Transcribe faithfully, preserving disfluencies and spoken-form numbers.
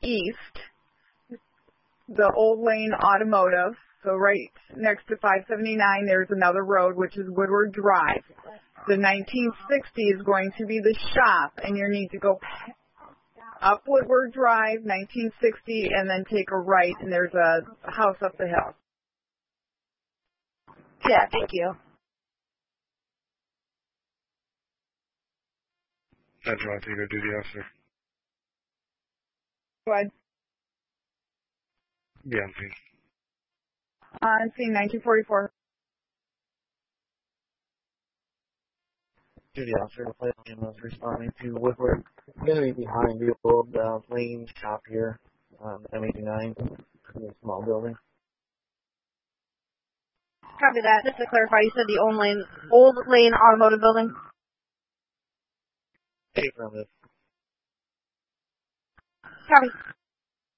east, the Old Lane Automotive. So right next to five seventy-nine, there's another road, which is Woodward Drive. The nineteen sixty is going to be the shop, and you need to go up Woodward Drive, nineteen sixty, and then take a right, and there's a house up the hill. Yeah, thank you. That's right, your duty officer. Go ahead. Yeah, I'm seeing. On scene nineteen forty-four. Duty officer, the plate was responding to Woodward. I'm going to be behind the old uh, Lane shop here, um, M eighty-nine, a small building. Copy that. Just to clarify, you said the Old Lane, Old Lane Automotive Building? Affirmative. Copy.